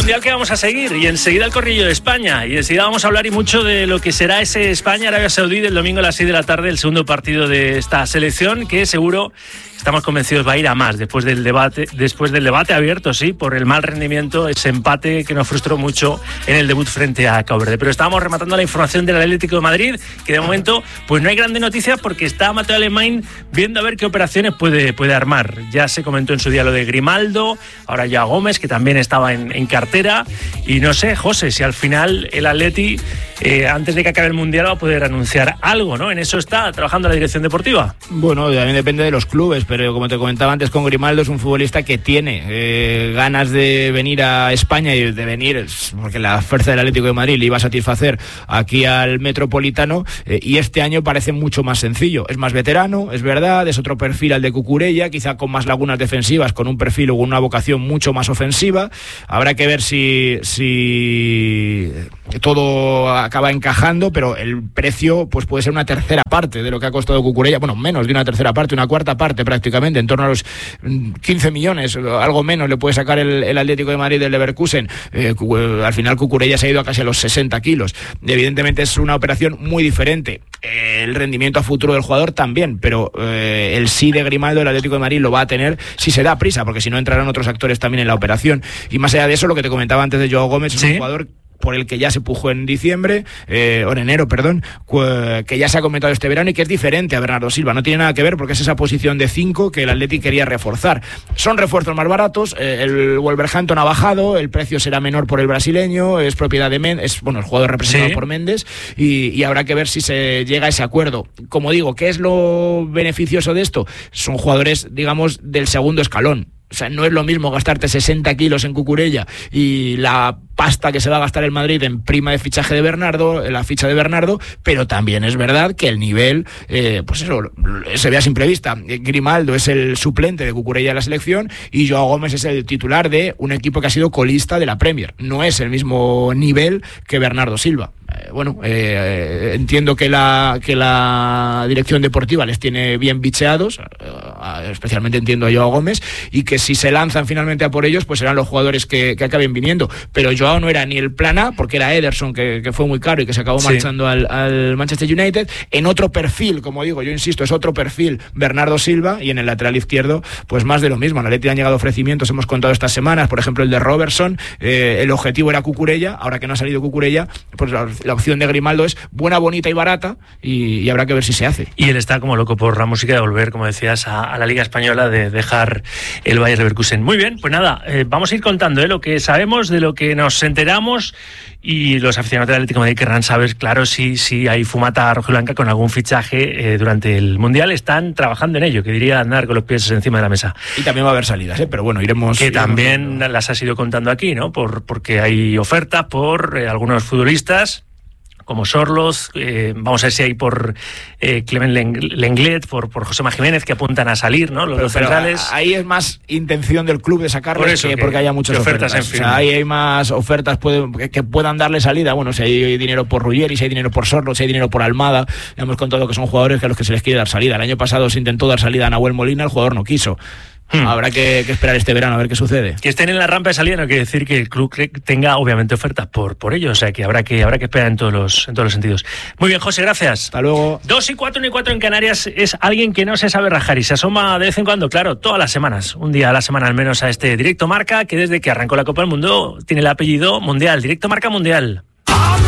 Mundial que vamos a seguir, y enseguida el corrillo de España, y enseguida vamos a hablar y mucho de lo que será ese España-Arabia Saudí del domingo a las 6 de la tarde, el segundo partido de esta selección, que seguro, estamos convencidos, va a ir a más después del debate abierto, sí, por el mal rendimiento, ese empate que nos frustró mucho en el debut frente a Cabo Verde. Pero estábamos rematando la información del Atlético de Madrid, que de momento pues no hay grandes noticias porque está Mateo Alemany viendo a ver qué operaciones puede armar. Ya se comentó en su día lo de Grimaldo, ahora ya Gómez, que también estaba en cartera, y no sé, José, si al final el Atleti, antes de que acabe el Mundial, va a poder anunciar algo, ¿no? En eso está trabajando la dirección deportiva. Bueno, también depende de los clubes, pero como te comentaba antes con Grimaldo, es un futbolista que tiene ganas de venir a España y de venir, porque la fuerza del Atlético de Madrid le iba a satisfacer aquí al Metropolitano, y este año parece mucho más sencillo. Es más veterano, es verdad, es otro perfil al de Cucurella, quizá con más lagunas defensivas, con un perfil o una vocación mucho más ofensiva. Habrá que ver si todo acaba encajando, pero el precio pues puede ser una tercera parte de lo que ha costado Cucurella, bueno, menos de una tercera parte, una cuarta parte prácticamente, en torno a los 15 millones, algo menos le puede sacar el Atlético de Madrid del Leverkusen. Al final Cucurella se ha ido a casi a los 60 kilos. Evidentemente es una operación muy diferente. El rendimiento a futuro del jugador también, pero el sí de Grimaldo el Atlético de Madrid lo va a tener si se da prisa, porque si no entrarán otros actores también en la operación. Y más allá de eso, lo que te comentaba antes de Joao Gómez, es un jugador por el que ya se pujó en diciembre, o en enero, perdón, que ya se ha comentado este verano y que es diferente a Bernardo Silva. No tiene nada que ver porque es esa posición de 5 que el Atleti quería reforzar. Son refuerzos más baratos, el Wolverhampton ha bajado, el precio será menor por el brasileño, es propiedad de Mendes, el jugador representado por Mendes, y habrá que ver si se llega a ese acuerdo. Como digo, ¿qué es lo beneficioso de esto? Son jugadores, digamos, del segundo escalón. O sea, no es lo mismo gastarte 60 kilos en Cucurella y la pasta que se va a gastar el Madrid en prima de fichaje de Bernardo, en la ficha de Bernardo, pero también es verdad que el nivel, pues eso, se ve a simple vista. Grimaldo es el suplente de Cucurella en la selección y Joao Gómez es el titular de un equipo que ha sido colista de la Premier. No es el mismo nivel que Bernardo Silva. Entiendo que la dirección deportiva les tiene bien bicheados, especialmente entiendo a Joao Gómez, y que si se lanzan finalmente a por ellos, pues serán los jugadores que acaben viniendo. Pero Joao no era ni el plan A, porque era Ederson, que fue muy caro y que se acabó marchando al Manchester United. En otro perfil, como digo, yo insisto, es otro perfil Bernardo Silva, y en el lateral izquierdo, pues más de lo mismo. A la Atleti han llegado ofrecimientos, hemos contado estas semanas, por ejemplo el de Robertson, el objetivo era Cucurella, ahora que no ha salido Cucurella, pues la opción de Grimaldo es buena, bonita y barata, y habrá que ver si se hace. Y él está como loco por la música de volver, como decías, a la Liga Española, de dejar el Bayer Leverkusen. Muy bien, pues nada, vamos a ir contando lo que sabemos, de lo que nos enteramos, y los aficionados del Atlético de Madrid querrán saber, claro, si hay fumata rojiblanca con algún fichaje durante el Mundial. Están trabajando en ello, que diría andar con los pies encima de la mesa. Y también va a haber salidas, pero bueno, iremos... Que también las has ido contando aquí, ¿no? Porque hay ofertas por algunos futbolistas, como Sorloz, vamos a ver si hay por Clement Lenglet, por Josema Jiménez, que apuntan a salir, ¿no? Los centrales. Ahí es más intención del club de sacarlos que porque haya muchas ofertas. En fin. O sea, ahí hay más ofertas que puedan darle salida. Bueno, si hay dinero por Ruggeri, si hay dinero por Sorloz, si hay dinero por Almada. Ya hemos contado que son jugadores a los que se les quiere dar salida. El año pasado se intentó dar salida a Nahuel Molina, el jugador no quiso. Habrá que esperar este verano a ver qué sucede. Que estén en la rampa de salida no quiere decir que el club tenga obviamente ofertas por ello, o sea que habrá que esperar en todos los sentidos. Muy bien, José, gracias. Hasta luego. 2:04 en Canarias. Es alguien que no se sabe rajar y se asoma de vez en cuando, claro, todas las semanas, un día a la semana al menos, a este Directo Marca, que desde que arrancó la Copa del Mundo tiene el apellido Mundial, Directo Marca Mundial.